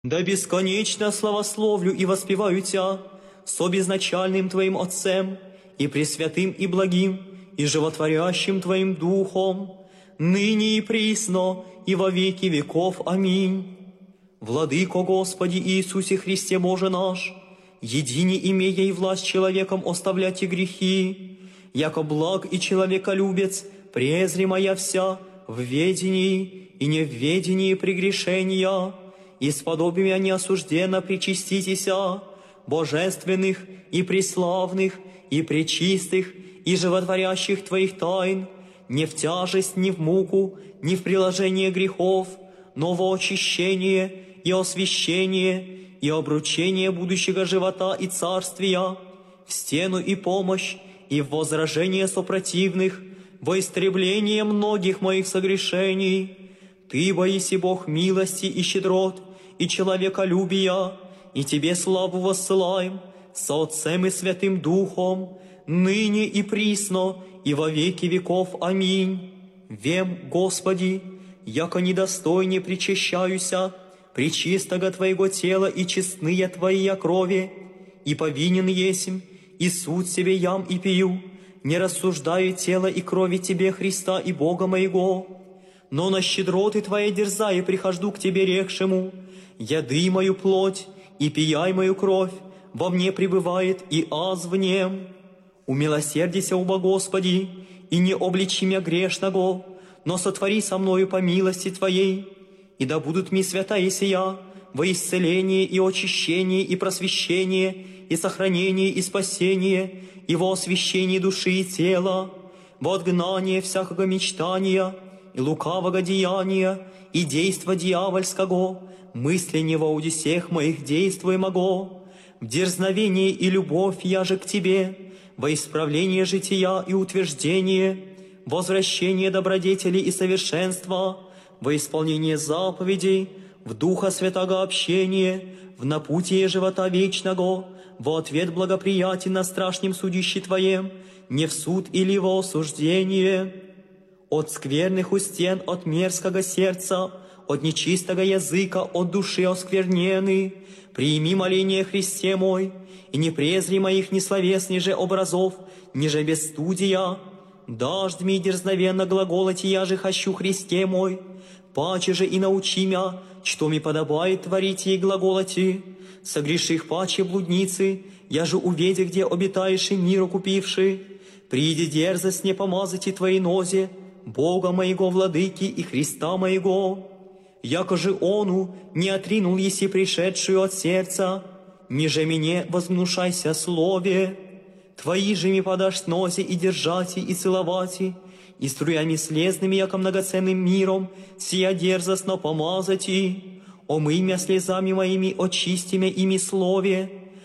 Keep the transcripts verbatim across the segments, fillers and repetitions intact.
Да бесконечно славословлю и воспеваю Тя со безначальным Твоим Отцем, и пресвятым и благим, и животворящим Твоим Духом, ныне и присно, и во веки веков. Аминь. Владыко Господи Иисусе Христе Боже наш, едине имея и власть человеком оставлять и грехи, яко благ и человеколюбец, презри моя вся в ведении и не в ведении прегрешения, и с подобия неосужденно причаститеся, божественных и преславных, и пречистых, и животворящих Твоих тайн, не в тяжесть, ни в муку, ни в приложение грехов, но во очищение и освящение, и обручение будущего живота и царствия, в стену и помощь, и в возражение сопротивных, во истребление многих моих согрешений. Ты, боиси Бог милости и щедрот, и человеколюбия, и Тебе славу воссылаем со Отцем и Святым Духом, ныне и присно, и во веки веков. Аминь. Вем, Господи, яко недостойне причащаюся пречистого Твоего тела и честные Твоя крови, и повинен есмь, и суд себе ям и пью, не рассуждаю тела и крови Тебе, Христа и Бога моего, но на щедроты Твоей дерзая прихожду к Тебе рекшему, яды мою плоть и пияй мою кровь, во мне пребывает и аз в нем. Умилосердися, уба Господи, и не обличи меня грешного, но сотвори со мною по милости Твоей, и да будут ми святая сия во исцеление и очищение и просвещение и сохранение и спасение и во освящении души и тела, во отгнание всякого мечтания и лукавого деяния и действа дьявольского, мысление во удесех моих действуемого, в дерзновение и любовь я же к Тебе, во исправление жития и утверждение, возвращение добродетели и совершенства, во исполнение заповедей, в Духа Святого общения, в напутие живота вечного, во ответ благоприятен на страшном судище Твоем, не в суд или во осуждение. От скверных устен, от мерзкого сердца, от нечистого языка, от души осквернены, прими моление Христе мой, и не презри моих несловесни же образов, ниже бесстудия. Дождь ми дерзновенно глаголати, я же хочу Христе мой, паче же и научи мя, что ми подобает творить ей глаголати. Согреших паче блудницы, я же уведи, где обитаешь и миру купивши. Приди дерзость не помазати Твоей нозе, Бога моего, владыки и Христа моего. Яко же Ону не отринул еси пришедшую от сердца, ниже мне возмнушайся слове. Твои же ми подашь нозе и держати, и целовати, и струями слезными, яко многоценным миром, сия дерзостно помазати. Омый мя слезами моими, очисти мя ими слове,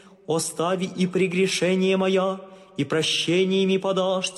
остави и прегрешение моя, и прощениями подашь.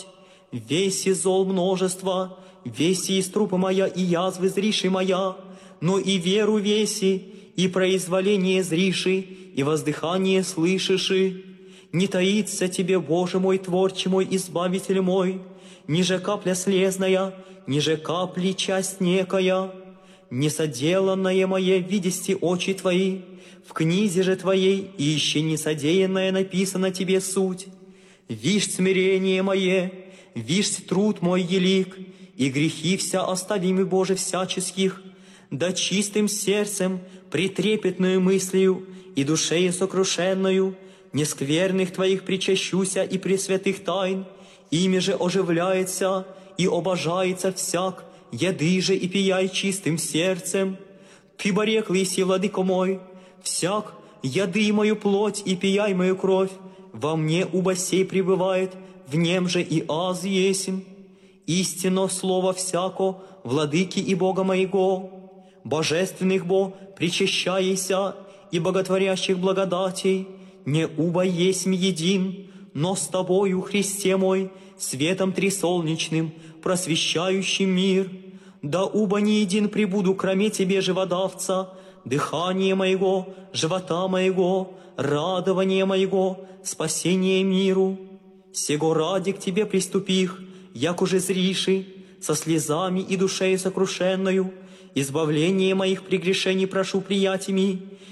Веси зол множество, веси из трупа моя, и язвы зриши моя, но и веру веси, и произволение зриши, и воздыхание слышиши. Не таится Тебе, Боже мой, Творче мой, Избавитель мой, ниже капля слезная, ниже капли часть некая, несоделанное мое видести очи Твои, в книзе же Твоей, и еще несодеянное написано Тебе суть. Вишь смирение мое, вишь труд мой елик, и грехи вся оставимы, Боже, всяческих, да чистым сердцем, притрепетную мыслью и душею сокрушенную, нескверных Твоих причащуся и пресвятых тайн, ими же оживляется и обожается всяк, еды же и пияй чистым сердцем. Ты бореклый си, владыко мой, всяк, еды мою плоть и пияй мою кровь, во мне уба сей пребывает, в нем же и аз есмь. Истинно слово всяко, владыки и Бога моего, божественных бо причащайся и боготворящих благодатей, не уба есмь един, но с Тобою, Христе мой, светом трисолнечным, просвещающим мир. Да уба не един прибуду, кроме Тебе, живодавца, дыхание моего, живота моего, радование моего, спасение миру. Сего ради к Тебе приступих, як уже зриши, со слезами и душею сокрушенною, избавление моих прегрешений прошу приятиями,